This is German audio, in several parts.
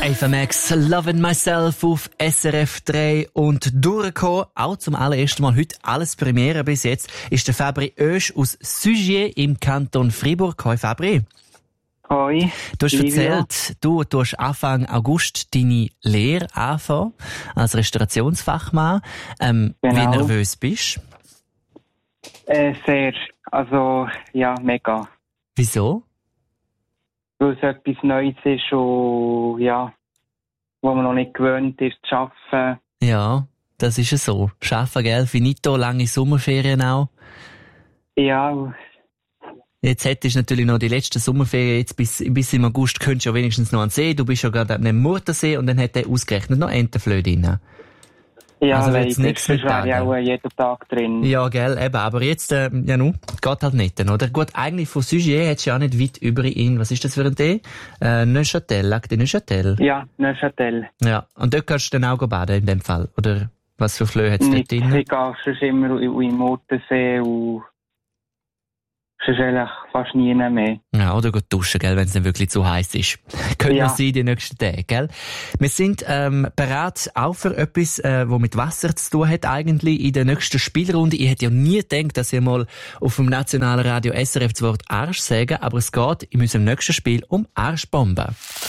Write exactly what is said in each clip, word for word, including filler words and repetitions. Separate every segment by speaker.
Speaker 1: Ava Max, Loving Myself auf S R F drei und durchgekommen, auch zum allerersten Mal heute alles Premiere bis jetzt, ist der Fabri Oesch aus Sugier im Kanton Fribourg. Hoi Fabri.
Speaker 2: Hoi.
Speaker 1: Du hast erzählt, du, du hast Anfang August deine Lehre angefangen als Restaurationsfachmann. Ähm,
Speaker 2: Genau.
Speaker 1: Wie nervös bist du?
Speaker 2: Äh, sehr. Also, ja, mega.
Speaker 1: Wieso?
Speaker 2: Weil es etwas Neues ist und, ja, wo man noch nicht gewöhnt ist zu arbeiten.
Speaker 1: Ja, das ist es so. Schaffen, gell? Finito, lange Sommerferien auch.
Speaker 2: Ja.
Speaker 1: Jetzt hättest du natürlich noch die letzten Sommerferien, jetzt bis, bis im August könntest du ja wenigstens noch an den See. Du bist ja gerade am Murtersee und dann hat er ausgerechnet noch Entenflöhe drin.
Speaker 2: Ja,
Speaker 1: also
Speaker 2: leider.
Speaker 1: jetzt nichts mit
Speaker 2: Das wäre ja auch jeden Tag drin.
Speaker 1: Ja, gell, eben. Aber jetzt, äh, ja nu, geht halt nicht, oder? Gut, eigentlich von Sugier hättest du ja auch nicht weit über in, was ist das für ein Tee? Äh, Neuchâtel, lag der Neuchâtel?
Speaker 2: Ja, Neuchâtel.
Speaker 1: Ja, und dort kannst du dann auch baden in dem Fall, oder? Was für Flöhe hat es dort drin?
Speaker 2: Ich gehe sonst immer im Murtensee und sonst eigentlich fast nie mehr.
Speaker 1: Ja, oder gut duschen, gell, wenn es dann wirklich zu heiß ist. Könnte
Speaker 2: Ja.
Speaker 1: noch sein, die nächsten Tage, gell? Wir sind ähm, bereit auch für etwas, äh, was mit Wasser zu tun hat, eigentlich in der nächsten Spielrunde. Ich hätte ja nie gedacht, dass ich mal auf dem nationalen Radio S R F das Wort Arsch sage, aber es geht in unserem nächsten Spiel um Arschbomben.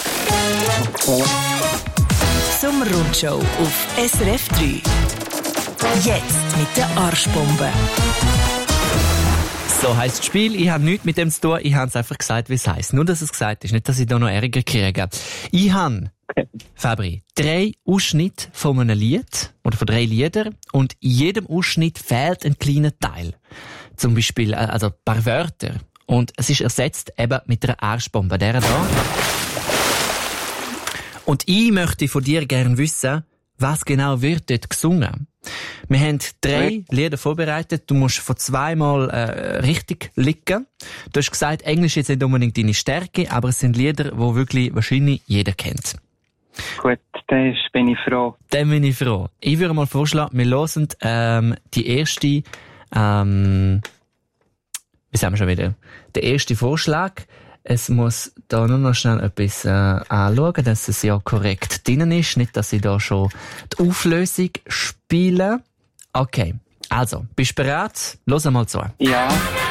Speaker 3: Sommerrundshow auf S R F drei. Jetzt mit der Arschbombe.
Speaker 1: So heisst das Spiel. Ich habe nichts mit dem zu tun. Ich habe es einfach gesagt, wie es heisst. Nur, dass es gesagt ist. Nicht, dass ich da noch Ärger kriege. Ich habe, Fabri, drei Ausschnitte von einem Lied oder von drei Liedern und in jedem Ausschnitt fehlt ein kleiner Teil. Zum Beispiel, also ein paar Wörter. Und es ist ersetzt eben mit einer Arschbombe. Der da. Und ich möchte von dir gerne wissen, was genau wird dort gesungen. Wir haben drei Lieder vorbereitet. Du musst von zweimal äh, richtig liegen. Du hast gesagt, Englisch ist nicht unbedingt deine Stärke, aber es sind Lieder, die wirklich wahrscheinlich jeder kennt.
Speaker 2: Gut, dann bin ich froh.
Speaker 1: Dann bin ich froh. Ich würde mal vorschlagen, wir hören ähm, die erste, ähm, wie sagen wir schon wieder, der erste Vorschlag. Es muss da nur noch schnell etwas äh, anschauen, dass es ja korrekt drinnen ist. Nicht, dass ich da schon die Auflösung spiele. Okay, also, bist du bereit? Los einmal zu.
Speaker 2: Ja.